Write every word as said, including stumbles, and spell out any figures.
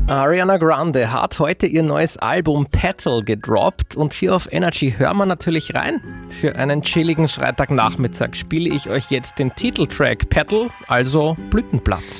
Ariana Grande hat heute ihr neues Album Petal gedroppt und hier auf Energy hören wir natürlich rein. Für einen chilligen Freitagnachmittag spiele ich euch jetzt den Titeltrack Petal, also Blütenblatt.